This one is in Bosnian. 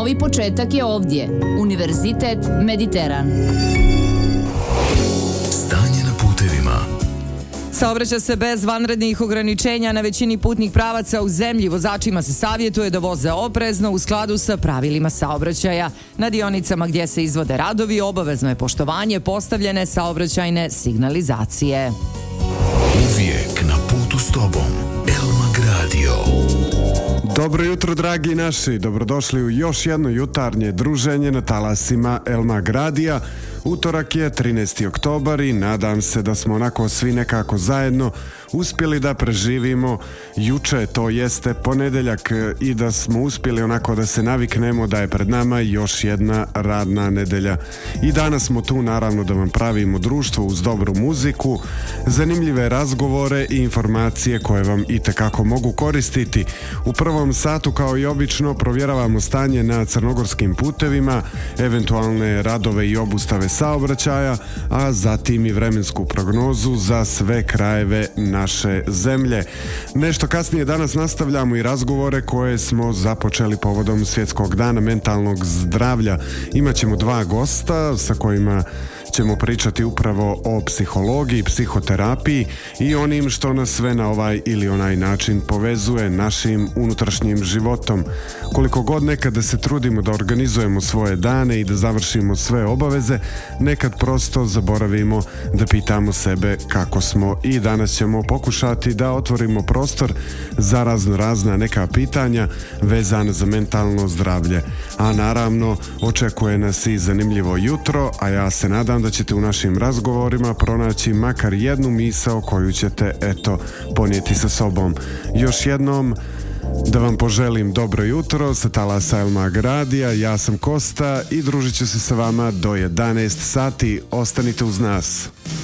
Novi početak je ovdje. Univerzitet Mediteran. Stanje na putevima. Saobraća se bez vanrednih ograničenja na većini putnih pravaca u zemlji. Vozačima se savjetuje da voze oprezno u skladu sa pravilima saobraćaja. Na dionicama gdje se izvode radovi obavezno je poštovanje postavljene saobraćajne signalizacije. Uvijek na putu s tobom. Elmag Radio. Dobro jutro, dragi naši. Dobrodošli u još jedno jutarnje druženje na talasima Elmag Radija. Utorak je 13. oktobar i nadam se da smo onako svi nekako zajedno uspjeli da preživimo juče, to jeste ponedjeljak, i da smo uspjeli onako da se naviknemo da je pred nama još jedna radna nedelja. I danas smo tu naravno da vam pravimo društvo uz dobru muziku, zanimljive razgovore i informacije koje vam itekako mogu koristiti. U prvom satu, kao i obično, provjeravamo stanje na crnogorskim putevima, eventualne radove i obustave saobraćaja, a zatim i vremensku prognozu za sve krajeve naše zemlje. Nešto kasnije danas nastavljamo i razgovore koje smo započeli povodom Svjetskog dana mentalnog zdravlja. Imaćemo dva gosta sa kojima ćemo pričati upravo o psihologiji, psihoterapiji i onim što nas sve na ovaj ili onaj način povezuje našim unutrašnjim životom. Koliko god nekada se trudimo da organizujemo svoje dane i da završimo sve obaveze, nekad prosto zaboravimo da pitamo sebe kako smo, i danas ćemo pokušati da otvorimo prostor za razna neka pitanja vezana za mentalno zdravlje. A naravno, očekuje nas i zanimljivo jutro, a ja se nadam da ćete u našim razgovorima pronaći makar jednu misao koju ćete, ponijeti sa sobom. Još jednom da vam poželim dobro jutro sa talasa Elmag Radija. Ja sam Kosta i družit ću se sa vama do 11 sati. Ostanite uz nas.